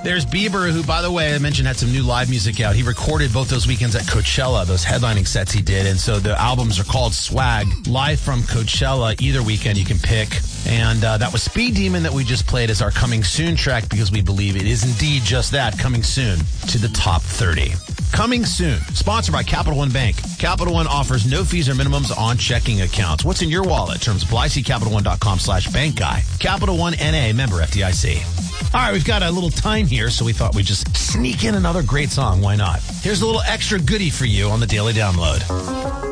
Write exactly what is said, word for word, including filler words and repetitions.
There's Bieber, who, by the way, I mentioned had some new live music out. He recorded both those weekends at Coachella, those headlining sets he did. And so the albums are called Swag. Live from Coachella, either weekend you can pick. And uh, that was Speed Demon that we just played as our Coming Soon track because we believe it is indeed just that, coming soon to the top thirty. Coming soon, sponsored by Capital One Bank. Capital One offers no fees or minimums on checking accounts. What's in your wallet? Terms apply. See Capital One dot com slash bank guy. Capital One N A, member F D I C. All right, we've got a little time here, so we thought we'd just sneak in another great song. Why not? Here's a little extra goodie for you on the Daily Download.